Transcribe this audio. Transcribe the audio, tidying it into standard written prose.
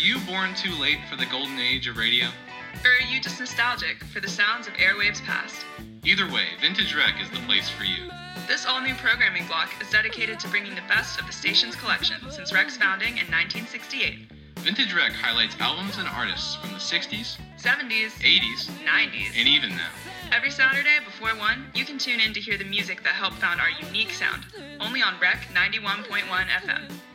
you born too late for the golden age of radio? Or are you just nostalgic for the sounds of airwaves past? Either way, Vintage Rec is the place for you. This all-new programming block is dedicated to bringing the best of the station's collection since Rec's founding in 1968. Vintage Rec highlights albums and artists from the 60s, 70s, 80s, 90s, and even now. Every Saturday before 1, you can tune in to hear the music that helped found our unique sound, only on Rec 91.1 FM.